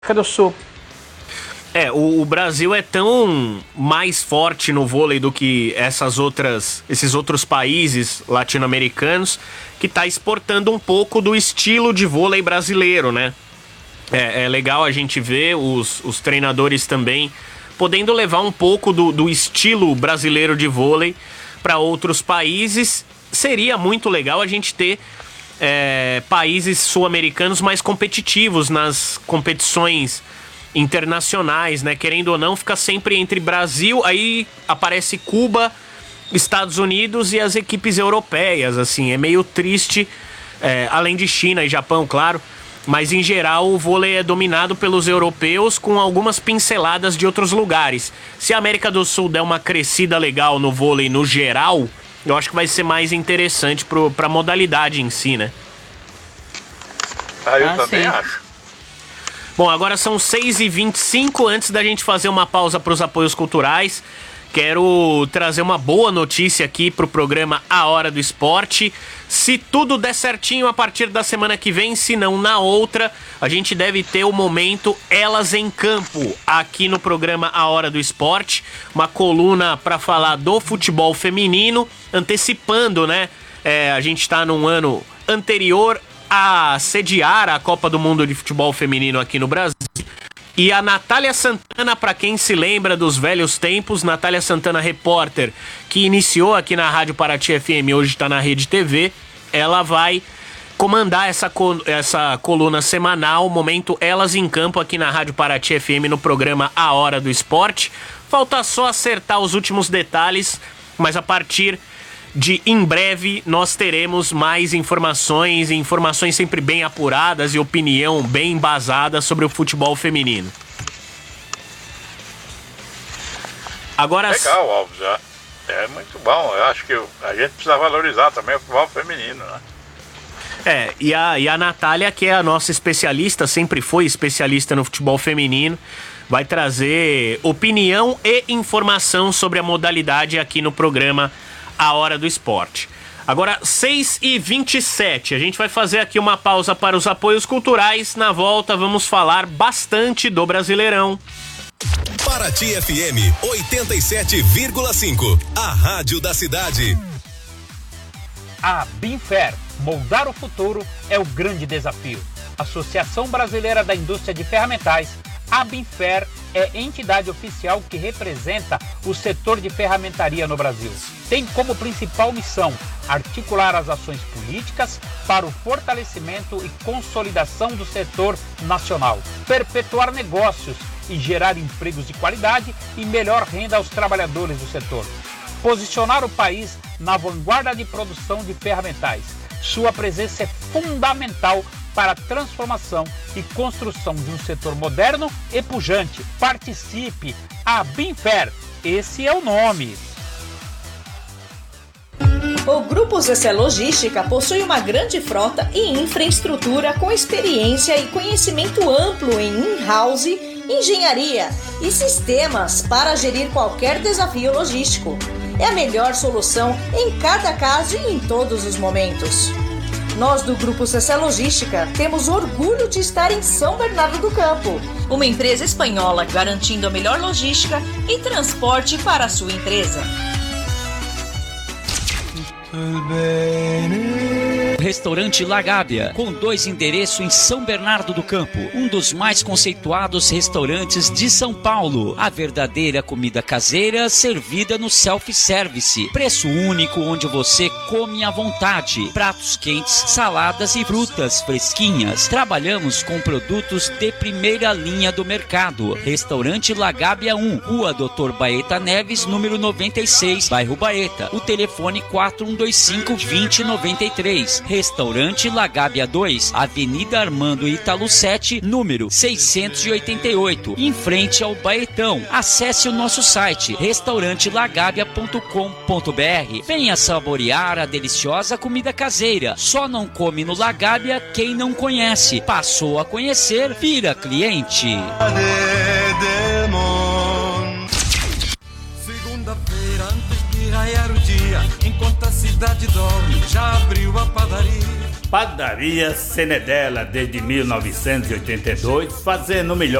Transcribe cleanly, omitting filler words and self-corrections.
do Sul. O Brasil é tão mais forte no vôlei do que esses outros países latino-americanos que está exportando um pouco do estilo de vôlei brasileiro, né? É legal a gente ver os treinadores também podendo levar um pouco do estilo brasileiro de vôlei para outros países. Seria muito legal a gente ter países sul-americanos mais competitivos nas competições internacionais, né? Querendo ou não, fica sempre entre Brasil, aí aparece Cuba, Estados Unidos e as equipes europeias, assim, é meio triste, além de China e Japão, claro, mas em geral o vôlei é dominado pelos europeus com algumas pinceladas de outros lugares. Se a América do Sul der uma crescida legal no vôlei no geral, eu acho que vai ser mais interessante pra modalidade em si, né? Eu também acho. Bom, agora são 6h25. Antes da gente fazer uma pausa para os apoios culturais, quero trazer uma boa notícia aqui pro programa A Hora do Esporte. Se tudo der certinho a partir da semana que vem, se não na outra, a gente deve ter o momento Elas em Campo aqui no programa A Hora do Esporte. Uma coluna para falar do futebol feminino, antecipando, né? A gente tá num ano anterior a sediar a Copa do Mundo de Futebol Feminino aqui no Brasil. E a Natália Santana, para quem se lembra dos velhos tempos, Natália Santana, repórter, que iniciou aqui na Rádio Paraty FM, hoje está na Rede TV, ela vai comandar essa coluna semanal, momento Elas em Campo, aqui na Rádio Paraty FM, no programa A Hora do Esporte. Falta só acertar os últimos detalhes, mas a partir de em breve nós teremos mais informações sempre bem apuradas e opinião bem embasada sobre o futebol feminino. Agora, legal, Alves, é muito bom. Eu acho que a gente precisa valorizar também o futebol feminino, né? E a Natália, que é a nossa especialista, sempre foi especialista no futebol feminino, vai trazer opinião e informação sobre a modalidade aqui no programa A Hora do Esporte. Agora, 6h27, a gente vai fazer aqui uma pausa para os apoios culturais. Na volta, vamos falar bastante do Brasileirão. Paraty FM 87,5, a rádio da cidade. A Binfer, moldar o futuro é o grande desafio. Associação Brasileira da Indústria de Ferramentais, a Binfer é entidade oficial que representa o setor de ferramentaria no Brasil. Tem como principal missão articular as ações políticas para o fortalecimento e consolidação do setor nacional, perpetuar negócios e gerar empregos de qualidade e melhor renda aos trabalhadores do setor. Posicionar o país na vanguarda de produção de ferramentais. Sua presença é fundamental para a transformação e construção de um setor moderno e pujante. Participe! A Binfer, esse é o nome. O Grupo Zecé Logística possui uma grande frota e infraestrutura com experiência e conhecimento amplo em in-house, engenharia e sistemas para gerir qualquer desafio logístico. É a melhor solução em cada caso e em todos os momentos. Nós do Grupo Zecé Logística temos orgulho de estar em São Bernardo do Campo, uma empresa espanhola garantindo a melhor logística e transporte para a sua empresa. Restaurante La Gábia, com 2 endereços em São Bernardo do Campo, um dos mais conceituados restaurantes de São Paulo. A verdadeira comida caseira servida no self-service. Preço único onde você come à vontade. Pratos quentes, saladas e frutas fresquinhas. Trabalhamos com produtos de primeira linha do mercado. Restaurante La Gábia 1, Rua Dr. Baeta Neves, número 96, bairro Baeta. O telefone 4125-2093. Restaurante La Gábia 2, Avenida Armando Ítalo 7, número 688, em frente ao Baetão. Acesse o nosso site restaurantelagabia.com.br. Venha saborear a deliciosa comida caseira. Só não come no La Gábia quem não conhece. Passou a conhecer, vira cliente. Segunda-feira, antes de raiar o dia, enquanto a cidade dorme, já abriu a padaria. Padaria Senedela desde 1982, fazendo o melhor